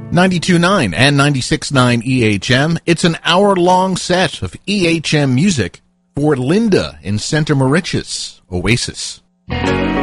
92.9 and 96.9 EHM. It's an hour-long set of EHM music for Linda in Center Mauritius, Oasis.